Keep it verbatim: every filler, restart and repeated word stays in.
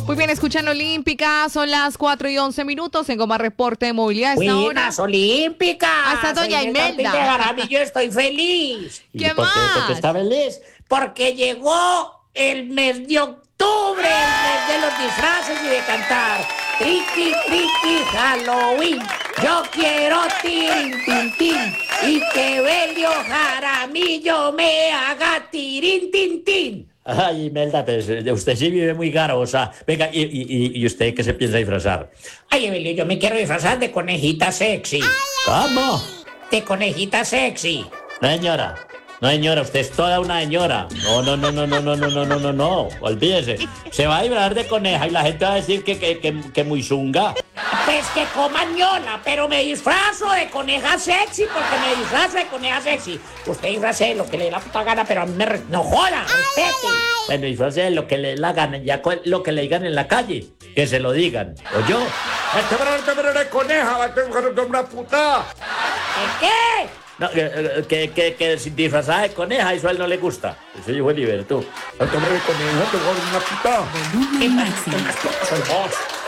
Muy bien, escuchan Olímpica, son las cuatro y once minutos en Goma Reporte de Movilidad. A esta hora. Buenas Olímpicas. Ah, está doña Soy Imelda. Ortiz de Jaramillo, estoy feliz. ¿Qué ¿Y por qué? ¿Por qué más? está feliz? Porque llegó el mes de octubre, el mes de los disfraces y de cantar. Triki, triki, Halloween. Yo quiero tirin, tin, tin. Y que Belio Jaramillo me haga tirin, tin, tin. Ay, Imelda, pues usted sí vive muy garosa. Venga, ¿y, y, y usted qué se piensa disfrazar? Ay, Evelio, yo me quiero disfrazar de conejita sexy. ¿Cómo? De conejita sexy. No, señora. No, señora, usted es toda una señora. No, no, no, no, no, no, no, no, no, no, no. Olvídese. Se va a disfrazar de coneja y la gente va a decir que, que, que, que muy zunga. Pues que coman ñola, pero me disfrazo de coneja sexy porque me disfrazo de coneja sexy. Usted disfrace de lo que le dé la puta gana, pero a mí me... Re... ¡No joda! ¡Respete! Bueno, disfrace de lo que le dé la gana, ya cu- lo que le digan en la calle, que se lo digan. ¿O yo? Este verano de coneja, va a tener una puta. ¿De qué? No, que, que, que, que si disfrazada de coneja, eso a él no le gusta. Eso yo fue libertad. Este verano de coneja, te voy a dar una puta. ¿Qué pasa? Soy vos.